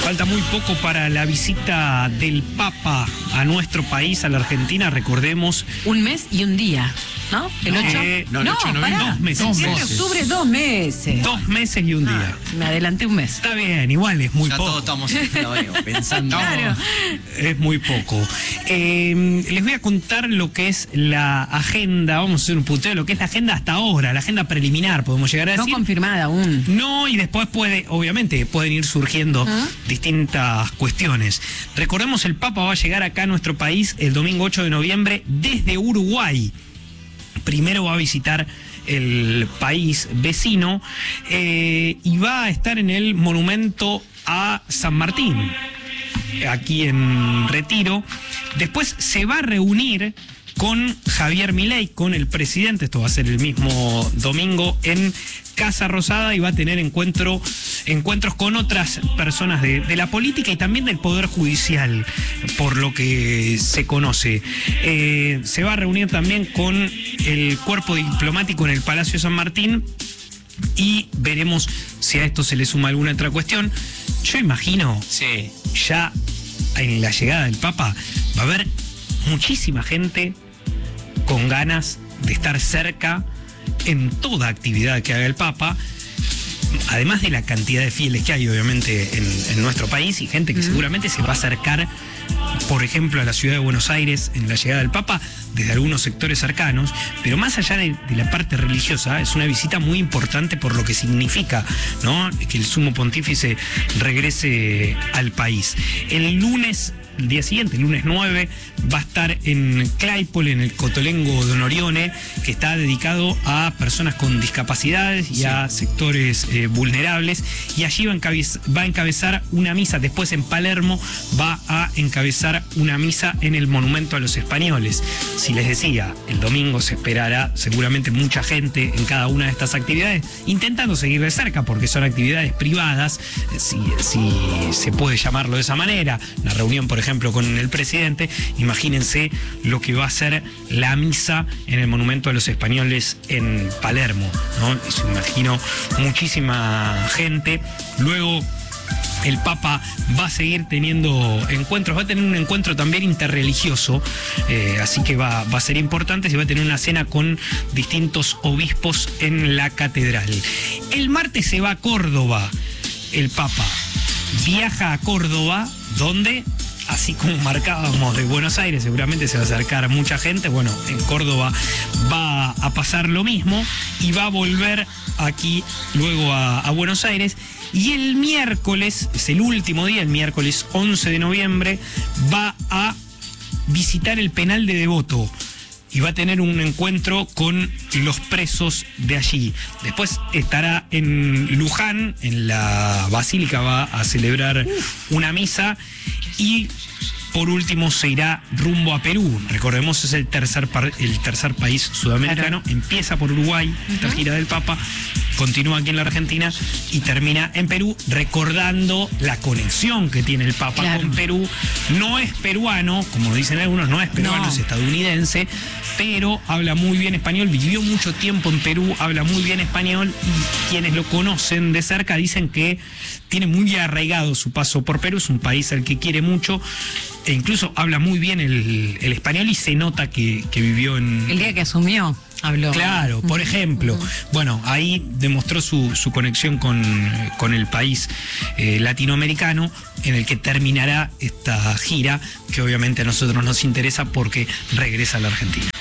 Falta muy poco para la visita del Papa a nuestro país, a la Argentina, recordemos. 1 mes y 1 día, ¿no? ¿El 8? No, el 8 de noviembre, 2 meses. Septiembre, octubre, 2 meses. 2 meses y 1 día. Me adelanté 1 mes. Está bien, igual es muy Ya poco. todos estamos pensando. Claro. Es muy poco. Les voy a contar lo que es la agenda, vamos a hacer un punteo de lo que es la agenda hasta ahora, la agenda preliminar, podemos llegar a No decir. confirmada aún. No, y después obviamente pueden ir surgiendo distintas cuestiones. Recordemos, el Papa va a llegar acá a nuestro país el domingo 8 de noviembre desde Uruguay. Primero va a visitar el país vecino y va a estar en el monumento a San Martín, aquí en Retiro. Después se va a reunir con Javier Milei, con el presidente. Esto va a ser el mismo domingo en Casa Rosada, y va a tener encuentros con otras personas de la política y también del Poder Judicial, por lo que se conoce. Se va a reunir también con el cuerpo diplomático en el Palacio San Martín, y veremos si a esto se le suma alguna otra cuestión. Yo imagino, ya en la llegada del Papa va a haber muchísima gente con ganas de estar cerca en toda actividad que haga el Papa, además de la cantidad de fieles que hay obviamente en nuestro país, y gente que seguramente se va a acercar, por ejemplo, a la ciudad de Buenos Aires en la llegada del Papa desde algunos sectores cercanos. Pero más allá de la parte religiosa, es una visita muy importante por lo que significa, ¿no?, que el sumo pontífice regrese al país. El día siguiente, el lunes 9, va a estar en Claypole, en el Cotolengo de Onorione, que está dedicado a personas con discapacidades y a sectores vulnerables, y allí va a encabezar una misa. Después en Palermo va a encabezar una misa en el Monumento a los Españoles. Si les decía, el domingo se esperará seguramente mucha gente en cada una de estas actividades, intentando seguir de cerca, porque son actividades privadas, si se puede llamarlo de esa manera. La reunión, por ejemplo, con el presidente. Imagínense lo que va a ser la misa en el Monumento a los Españoles en Palermo, ¿no? Se imagino muchísima gente. Luego el Papa va a seguir teniendo encuentros, va a tener un encuentro también interreligioso, así que va a ser importante. Se va a tener una cena con distintos obispos en la catedral. El martes se va a Córdoba. El Papa viaja a Córdoba, donde, así como marcábamos de Buenos Aires, seguramente se va a acercar mucha gente. Bueno, en Córdoba va a pasar lo mismo, y va a volver aquí luego a Buenos Aires. Y el miércoles, es el último día, el miércoles 11 de noviembre, va a visitar el penal de Devoto y va a tener un encuentro con los presos de allí. Después estará en Luján, en la Basílica, va a celebrar una misa, y por último se irá rumbo a Perú. Recordemos, es el tercer país sudamericano. Claro. Empieza por Uruguay, esta gira del Papa, continúa aquí en la Argentina y termina en Perú, recordando la conexión que tiene el Papa con Perú. No es peruano, como dicen algunos, no es peruano, es estadounidense, pero habla muy bien español, vivió mucho tiempo en Perú, habla muy bien español, y quienes lo conocen de cerca dicen que tiene muy arraigado su paso por Perú. Es un país al que quiere mucho, e incluso habla muy bien el español, y se nota que vivió en... El día que asumió, habló. Claro, por ejemplo. Bueno, ahí demostró su conexión con el país latinoamericano, en el que terminará esta gira, que obviamente a nosotros nos interesa porque regresa a la Argentina.